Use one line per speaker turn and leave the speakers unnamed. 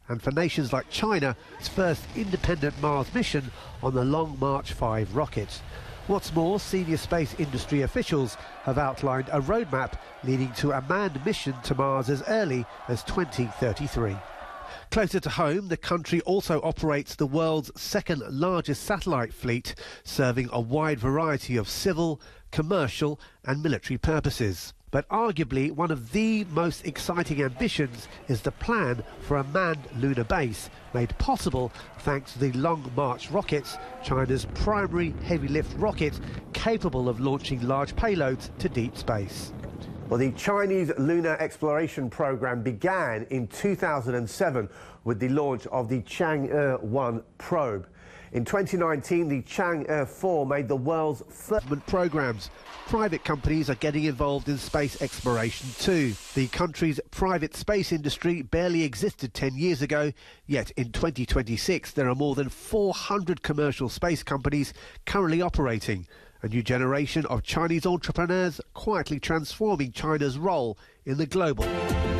and for nations like China, its first independent Mars mission on the Long March 5 rocket. What's more, senior space industry officials have outlined a roadmap leading to a manned mission to Mars as early as 2033. Closer to home, the country also operates the world's second largest satellite fleet, serving a wide variety of civil, commercial and military purposes. But arguably one of the most exciting ambitions is the plan for a manned lunar base, made possible thanks to the Long March rockets, China's primary heavy-lift rocket capable of launching large payloads to deep space.
Well, the Chinese lunar exploration program began in 2007 with the launch of the Chang'e-1 probe. In 2019, the Chang'e 4 made the world's first
programs. Private companies are getting involved in space exploration too. The country's private space industry barely existed 10 years ago, yet in 2026 there are more than 400 commercial space companies currently operating. A new generation of Chinese entrepreneurs quietly transforming China's role in the global